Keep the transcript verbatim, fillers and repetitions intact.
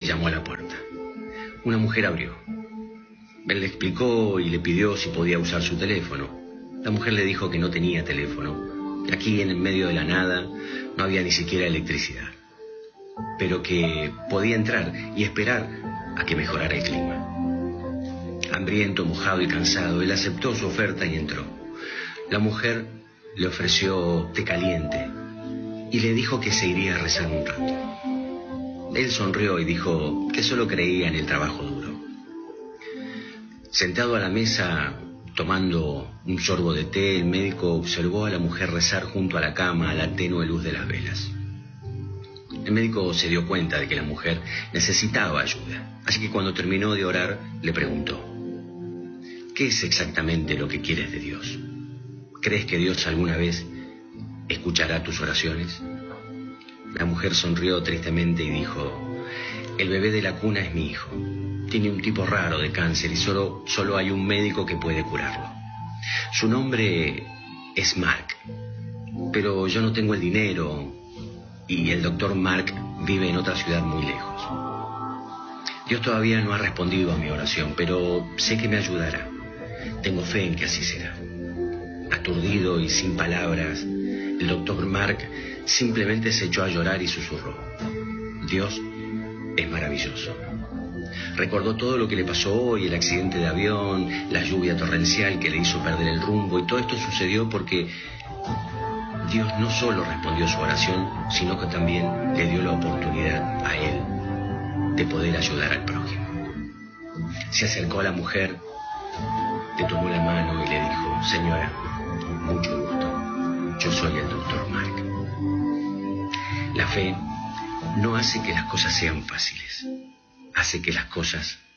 llamó a la puerta. Una mujer abrió. Él le explicó y le pidió si podía usar su teléfono. La mujer le dijo que no tenía teléfono, que aquí en el medio de la nada no había ni siquiera electricidad, pero que podía entrar y esperar a que mejorara el clima. Hambriento, mojado y cansado, él aceptó su oferta y entró. La mujer le ofreció té caliente y le dijo que se iría a rezar un rato. Él sonrió y dijo que solo creía en el trabajo duro. Sentado a la mesa, tomando un sorbo de té, el médico observó a la mujer rezar junto a la cama a la tenue luz de las velas. El médico se dio cuenta de que la mujer necesitaba ayuda, así que cuando terminó de orar, le preguntó: ¿qué es exactamente lo que quieres de Dios? ¿Crees que Dios alguna vez escuchará tus oraciones? La mujer sonrió tristemente y dijo: el bebé de la cuna es mi hijo. Tiene un tipo raro de cáncer y solo, solo hay un médico que puede curarlo. Su nombre es Mark, pero yo no tengo el dinero y el doctor Mark vive en otra ciudad muy lejos. Dios todavía no ha respondido a mi oración, pero sé que me ayudará. Tengo fe en que así será. Aturdido y sin palabras, el doctor Mark simplemente se echó a llorar y susurró: Dios es maravilloso. Recordó todo lo que le pasó hoy, el accidente de avión, la lluvia torrencial que le hizo perder el rumbo, y todo esto sucedió porque Dios no solo respondió su oración, sino que también le dio la oportunidad a él de poder ayudar al prójimo. Se acercó a la mujer, le tomó la mano y le dijo: señora, mucho gusto, yo soy el doctor Mark. La fe no hace que las cosas sean fáciles, hace que las cosas